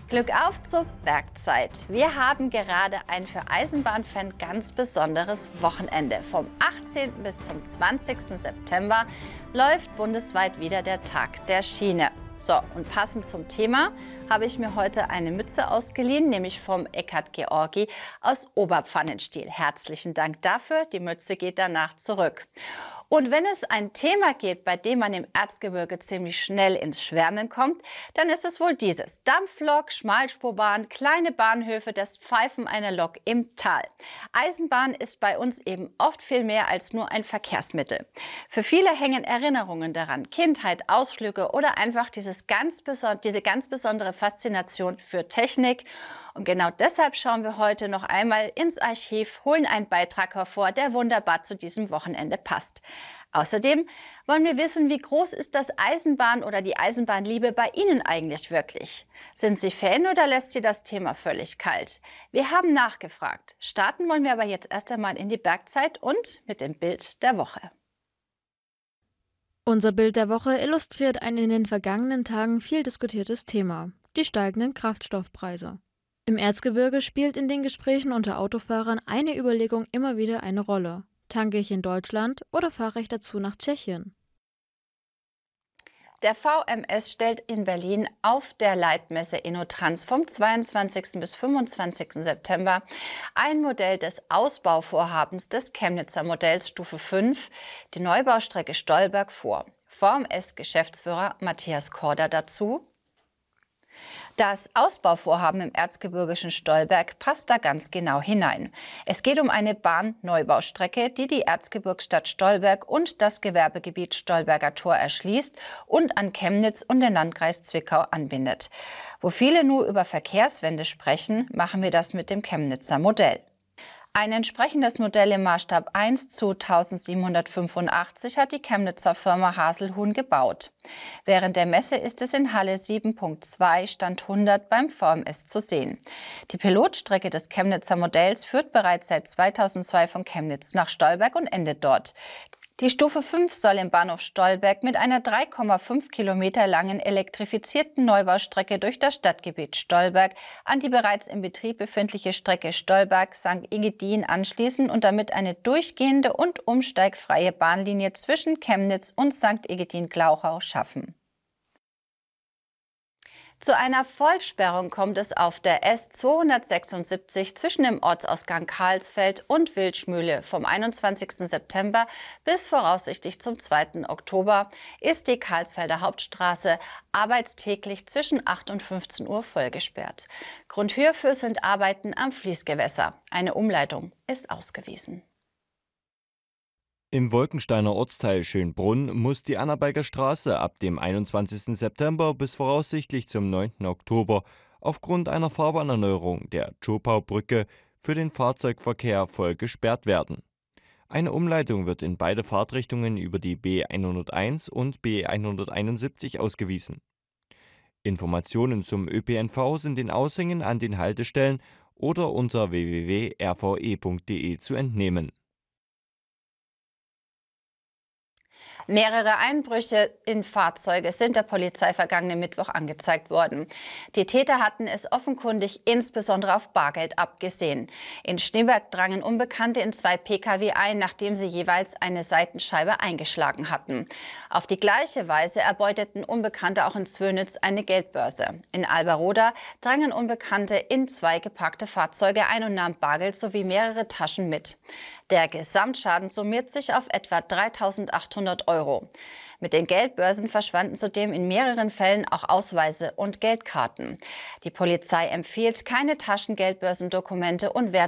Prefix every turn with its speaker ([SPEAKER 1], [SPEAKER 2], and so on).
[SPEAKER 1] Glück auf zur Bergzeit. Wir haben gerade ein für Eisenbahnfans ganz besonderes Wochenende. Vom 18. bis zum 20. September läuft bundesweit wieder der Tag der Schiene. So, und passend zum Thema habe ich mir heute eine Mütze ausgeliehen, nämlich vom Eckhard Georgi aus Oberpfannenstiel. Herzlichen Dank dafür. Die Mütze geht danach zurück. Und wenn es ein Thema geht, bei dem man im Erzgebirge ziemlich schnell ins Schwärmen kommt, dann ist es wohl dieses. Dampflok, Schmalspurbahn, kleine Bahnhöfe, das Pfeifen einer Lok im Tal. Eisenbahn ist bei uns eben oft viel mehr als nur ein Verkehrsmittel. Für viele hängen Erinnerungen daran, Kindheit, Ausflüge oder einfach diese ganz besondere Faszination für Technik. Und genau deshalb schauen wir heute noch einmal ins Archiv, holen einen Beitrag hervor, der wunderbar zu diesem Wochenende passt. Außerdem wollen wir wissen, wie groß ist das Eisenbahn oder die Eisenbahnliebe bei Ihnen eigentlich wirklich? Sind Sie Fan oder lässt Sie das Thema völlig kalt? Wir haben nachgefragt. Starten wollen wir aber jetzt erst einmal in die Bergzeit und mit dem Bild der Woche.
[SPEAKER 2] Unser Bild der Woche illustriert ein in den vergangenen Tagen viel diskutiertes Thema: die steigenden Kraftstoffpreise. Im Erzgebirge spielt in den Gesprächen unter Autofahrern eine Überlegung immer wieder eine Rolle. Tanke ich in Deutschland oder fahre ich dazu nach Tschechien?
[SPEAKER 1] Der VMS stellt in Berlin auf der Leitmesse InnoTrans vom 22. bis 25. September ein Modell des Ausbauvorhabens des Chemnitzer Modells Stufe 5, die Neubaustrecke Stolberg, vor. VMS-Geschäftsführer Matthias Korder dazu: Das Ausbauvorhaben im erzgebirgischen Stolberg passt da ganz genau hinein. Es geht um eine Bahnneubaustrecke, die die Erzgebirgsstadt Stolberg und das Gewerbegebiet Stolberger Tor erschließt und an Chemnitz und den Landkreis Zwickau anbindet. Wo viele nur über Verkehrswende sprechen, machen wir das mit dem Chemnitzer Modell. Ein entsprechendes Modell im Maßstab 1:1785 hat die Chemnitzer Firma Haselhuhn gebaut. Während der Messe ist es in Halle 7.2 Stand 100 beim VMS zu sehen. Die Pilotstrecke des Chemnitzer Modells führt bereits seit 2002 von Chemnitz nach Stolberg und endet dort. Die Stufe 5 soll im Bahnhof Stolberg mit einer 3,5 Kilometer langen elektrifizierten Neubaustrecke durch das Stadtgebiet Stolberg an die bereits in Betrieb befindliche Strecke Stolberg-St. Egidien anschließen und damit eine durchgehende und umsteigfreie Bahnlinie zwischen Chemnitz und St. Egidien-Glauchau schaffen. Zu einer Vollsperrung kommt es auf der S276 zwischen dem Ortsausgang Karlsfeld und Wildschmühle. Vom 21. September bis voraussichtlich zum 2. Oktober ist die Karlsfelder Hauptstraße arbeitstäglich zwischen 8 und 15 Uhr vollgesperrt. Grund hierfür sind Arbeiten am Fließgewässer. Eine Umleitung ist ausgewiesen.
[SPEAKER 3] Im Wolkensteiner Ortsteil Schönbrunn muss die Annaberger Straße ab dem 21. September bis voraussichtlich zum 9. Oktober aufgrund einer Fahrbahnerneuerung der Zschopaubrücke für den Fahrzeugverkehr voll gesperrt werden. Eine Umleitung wird in beide Fahrtrichtungen über die B101 und B171 ausgewiesen. Informationen zum ÖPNV sind in Aushängen an den Haltestellen oder unter www.rve.de zu entnehmen.
[SPEAKER 1] Mehrere Einbrüche in Fahrzeuge sind der Polizei vergangenen Mittwoch angezeigt worden. Die Täter hatten es offenkundig insbesondere auf Bargeld abgesehen. In Schneeberg drangen Unbekannte in 2 Pkw ein, nachdem sie jeweils eine Seitenscheibe eingeschlagen hatten. Auf die gleiche Weise erbeuteten Unbekannte auch in Zwönitz eine Geldbörse. In Alberoda drangen Unbekannte in 2 geparkte Fahrzeuge ein und nahmen Bargeld sowie mehrere Taschen mit. Der Gesamtschaden summiert sich auf etwa 3.800 €. Mit den Geldbörsen verschwanden zudem in mehreren Fällen auch Ausweise und Geldkarten. Die Polizei empfiehlt keine Taschengeldbörsendokumente und